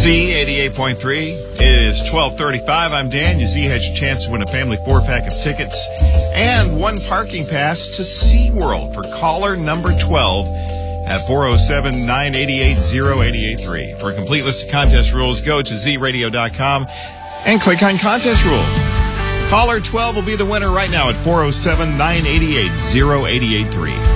Z 88.3. It is 12:35. I'm Dan. Your Z has your chance to win a family 4-pack of tickets and 1 parking pass to SeaWorld for caller number 12 at 407-988-0883. For a complete list of contest rules, go to zradio.com and click on contest rules. Caller 12 will be the winner right now at 407-988-0883.